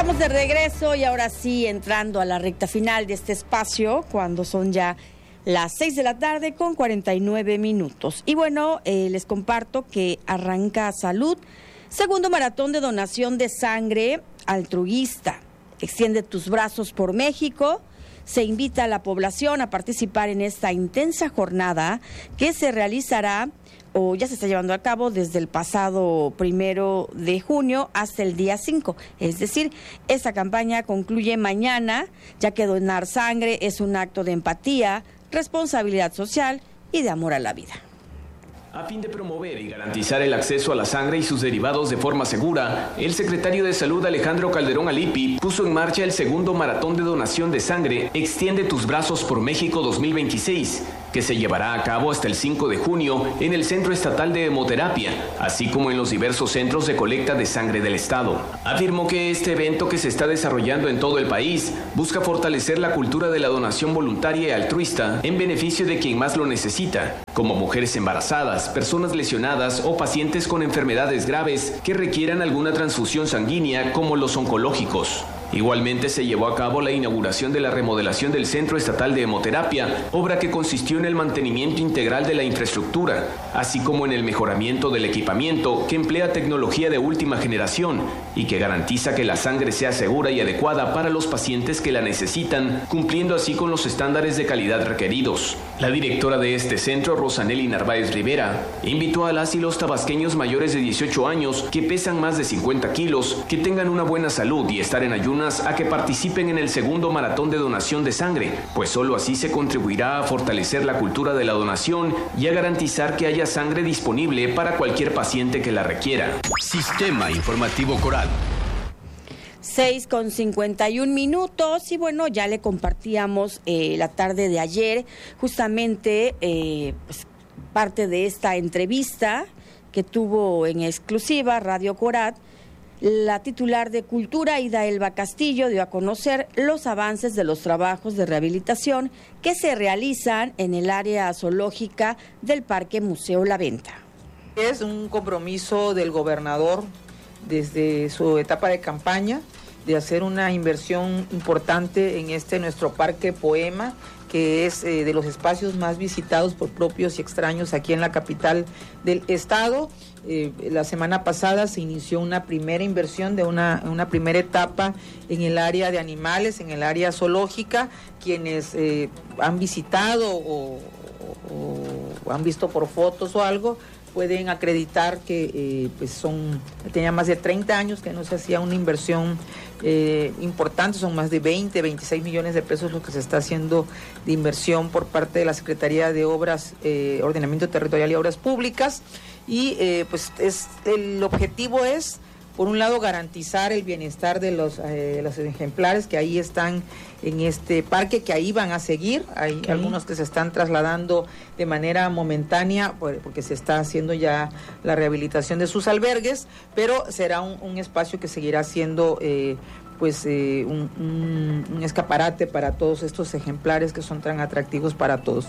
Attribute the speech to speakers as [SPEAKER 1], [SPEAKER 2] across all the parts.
[SPEAKER 1] Estamos de regreso y ahora sí entrando a la recta final de este espacio cuando son ya las 6 de la tarde con 49 minutos. Y bueno, les comparto que arranca Salud, segundo maratón de donación de sangre altruista. Extiende tus brazos por México. Se invita a la población a participar en esta intensa jornada que se realizará o ya se está llevando a cabo desde el pasado 1 de junio hasta el día 5. Es decir, esta campaña concluye mañana, ya que donar sangre es un acto de empatía, responsabilidad social y de amor a la vida.
[SPEAKER 2] A fin de promover y garantizar el acceso a la sangre y sus derivados de forma segura, el secretario de Salud Alejandro Calderón Alipi puso en marcha el segundo maratón de donación de sangre Extiende tus brazos por México 2026, que se llevará a cabo hasta el 5 de junio en el Centro Estatal de Hemoterapia, así como en los diversos centros de colecta de sangre del Estado. Afirmó que este evento, que se está desarrollando en todo el país, busca fortalecer la cultura de la donación voluntaria y altruista en beneficio de quien más lo necesita, como mujeres embarazadas, personas lesionadas o pacientes con enfermedades graves que requieran alguna transfusión sanguínea, como los oncológicos. Igualmente se llevó a cabo la inauguración de la remodelación del Centro Estatal de Hemoterapia, obra que consistió en el mantenimiento integral de la infraestructura, así como en el mejoramiento del equipamiento que emplea tecnología de última generación y que garantiza que la sangre sea segura y adecuada para los pacientes que la necesitan, cumpliendo así con los estándares de calidad requeridos. La directora de este centro, Rosanely Narváez Rivera, invitó a las y los tabasqueños mayores de 18 años que pesan más de 50 kilos, que tengan una buena salud y estar en ayunas a que participen en el segundo maratón de donación de sangre, pues solo así se contribuirá a fortalecer la cultura de la donación y a garantizar que haya sangre disponible para cualquier paciente que la requiera.
[SPEAKER 3] Sistema Informativo Coral.
[SPEAKER 1] 6:51 y bueno, ya le compartíamos la tarde de ayer justamente pues, parte de esta entrevista que tuvo en exclusiva Radio Corat. La titular de Cultura, Ida Elba Castillo, dio a conocer los avances de los trabajos de rehabilitación que se realizan en el área zoológica del Parque Museo La Venta.
[SPEAKER 4] Es un compromiso del gobernador desde su etapa de campaña de hacer una inversión importante en nuestro Parque Poema, que es de los espacios más visitados por propios y extraños aquí en la capital del estado. La semana pasada se inició una primera inversión de una primera etapa en el área de animales, en el área zoológica. Quienes han visitado o han visto por fotos o algo, pueden acreditar que tenía más de 30 años que no se hacía una inversión importante. Son más de 26 millones de pesos lo que se está haciendo de inversión por parte de la Secretaría de Obras, Ordenamiento Territorial y Obras Públicas. Y el objetivo es, por un lado, garantizar el bienestar de los ejemplares que ahí están en este parque, que ahí van a seguir. Hay algunos que se están trasladando de manera momentánea porque se está haciendo ya la rehabilitación de sus albergues, pero será un espacio que seguirá siendo un escaparate para todos estos ejemplares que son tan atractivos para todos.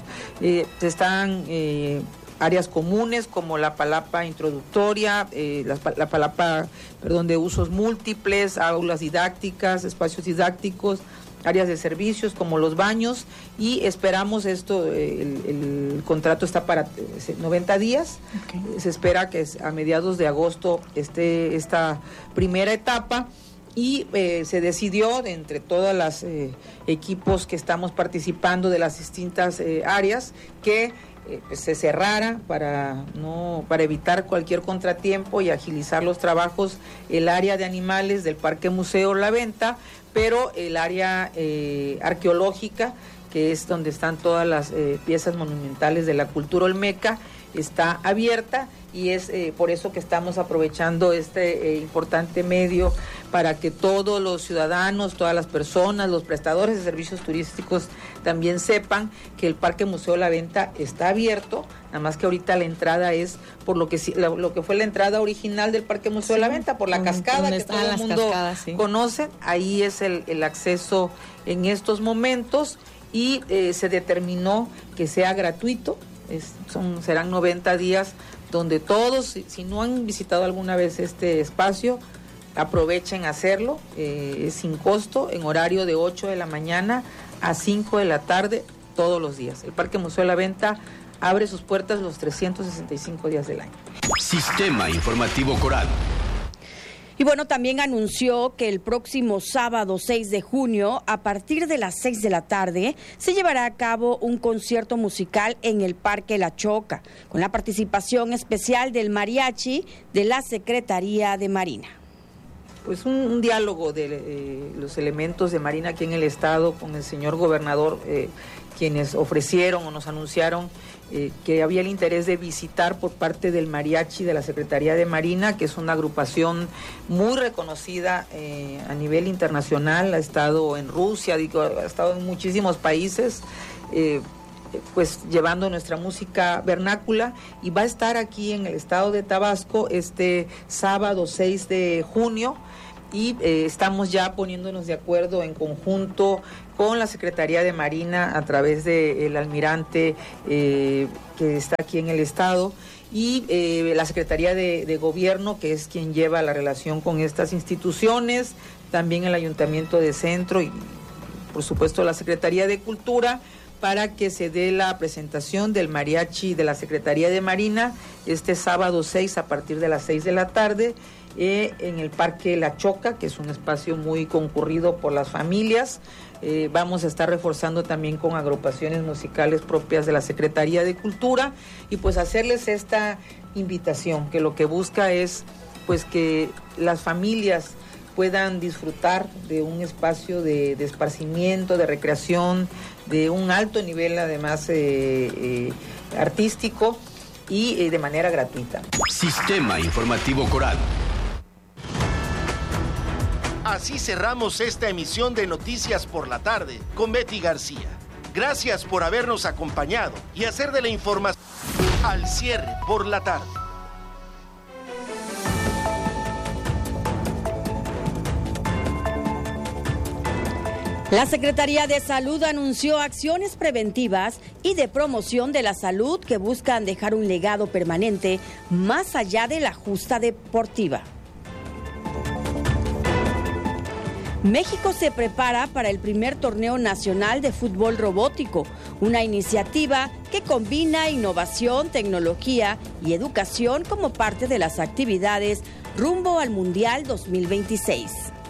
[SPEAKER 4] Áreas comunes como la palapa introductoria, la palapa de usos múltiples, aulas didácticas, espacios didácticos, áreas de servicios como los baños, y esperamos el contrato está para 90 días. Okay. Se espera que a mediados de agosto esté esta primera etapa. Y se decidió, de entre todos los equipos que estamos participando de las distintas áreas, que se cerrara para evitar cualquier contratiempo y agilizar los trabajos el área de animales del Parque Museo La Venta, pero el área arqueológica, que es donde están todas las piezas monumentales de la cultura olmeca, está abierta, y es por eso que estamos aprovechando este importante medio para que todos los ciudadanos, todas las personas, los prestadores de servicios turísticos también sepan que el Parque Museo La Venta está abierto, nada más que ahorita la entrada es por lo que fue la entrada original del Parque Museo La Venta, por la cascada que todo el mundo conoce. Ahí es el acceso en estos momentos, y se determinó que sea gratuito. Serán 90 días donde todos, si no han visitado alguna vez este espacio, aprovechen hacerlo, es sin costo, en horario de 8 de la mañana a 5 de la tarde todos los días. El Parque Museo de la Venta abre sus puertas los 365 días del año.
[SPEAKER 3] Sistema Informativo Coral.
[SPEAKER 1] Y bueno, también anunció que el próximo sábado 6 de junio, a partir de las 6 de la tarde, se llevará a cabo un concierto musical en el Parque La Choca, con la participación especial del mariachi de la Secretaría de Marina.
[SPEAKER 4] Pues un diálogo de los elementos de Marina aquí en el estado con el señor gobernador, quienes ofrecieron o nos anunciaron que había el interés de visitar por parte del mariachi de la Secretaría de Marina, que es una agrupación muy reconocida a nivel internacional, ha estado en Rusia, ha estado en muchísimos países, pues llevando nuestra música vernácula, y va a estar aquí en el estado de Tabasco este sábado 6 de junio, y estamos ya poniéndonos de acuerdo en conjunto con la Secretaría de Marina a través del almirante que está aquí en el estado y la Secretaría de Gobierno, que es quien lleva la relación con estas instituciones, también el Ayuntamiento de Centro y por supuesto la Secretaría de Cultura, para que se dé la presentación del mariachi de la Secretaría de Marina este sábado 6 a partir de las 6 de la tarde en el Parque La Choca, que es un espacio muy concurrido por las familias. Vamos a estar reforzando también con agrupaciones musicales propias de la Secretaría de Cultura y pues hacerles esta invitación, que lo que busca es pues que las familias puedan disfrutar de un espacio de esparcimiento, de recreación, de un alto nivel además artístico y de manera gratuita.
[SPEAKER 3] Sistema Informativo Coral.
[SPEAKER 5] Así cerramos esta emisión de Noticias por la Tarde con Betty García. Gracias por habernos acompañado y hacer de la información al cierre por la tarde.
[SPEAKER 1] La Secretaría de Salud anunció acciones preventivas y de promoción de la salud que buscan dejar un legado permanente más allá de la justa deportiva. México se prepara para el primer torneo nacional de fútbol robótico, una iniciativa que combina innovación, tecnología y educación como parte de las actividades rumbo al Mundial 2026.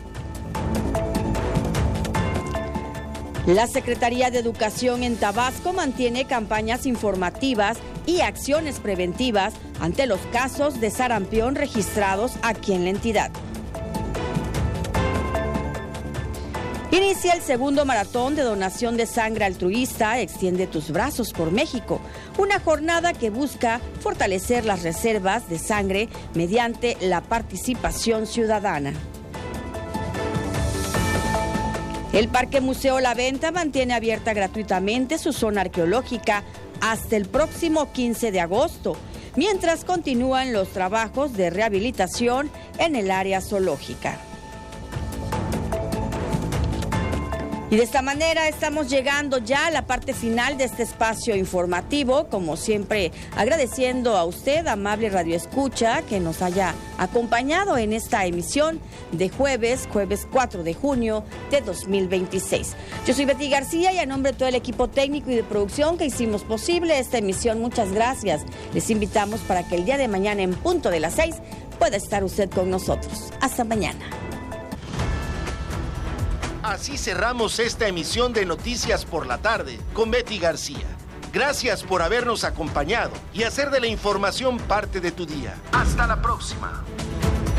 [SPEAKER 1] La Secretaría de Educación en Tabasco mantiene campañas informativas y acciones preventivas ante los casos de sarampión registrados aquí en la entidad. Inicia el segundo maratón de donación de sangre altruista Extiende tus brazos por México, una jornada que busca fortalecer las reservas de sangre mediante la participación ciudadana. El Parque Museo La Venta mantiene abierta gratuitamente su zona arqueológica hasta el próximo 15 de agosto, mientras continúan los trabajos de rehabilitación en el área zoológica. Y de esta manera estamos llegando ya a la parte final de este espacio informativo, como siempre agradeciendo a usted, amable radioescucha, que nos haya acompañado en esta emisión de jueves 4 de junio de 2026. Yo soy Betty García y a nombre de todo el equipo técnico y de producción que hicimos posible esta emisión, muchas gracias. Les invitamos para que el día de mañana en punto de las 6 pueda estar usted con nosotros. Hasta mañana.
[SPEAKER 5] Así cerramos esta emisión de Noticias por la Tarde con Betty García. Gracias por habernos acompañado y hacer de la información parte de tu día. Hasta la próxima.